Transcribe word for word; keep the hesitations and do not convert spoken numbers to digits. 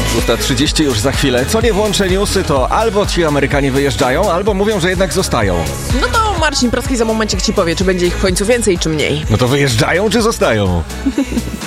szósta trzydzieści już za chwilę. Co nie włączę newsy, to albo ci Amerykanie wyjeżdżają, albo mówią, że jednak zostają. No to Marcin Proski za momencik ci powie, czy będzie ich w końcu więcej, czy mniej. No to wyjeżdżają, czy zostają?